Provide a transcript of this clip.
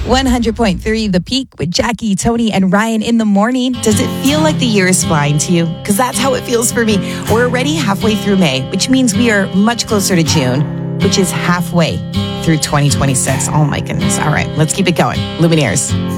100.3 The Peak with Jackie, Tony, and Ryan in the morning. Does it feel like the year is flying to you? Because that's how it feels for me. We're already halfway through May, which means we are much closer to June, which is halfway through 2026. Oh my goodness. All right, let's keep it going. Lumineers.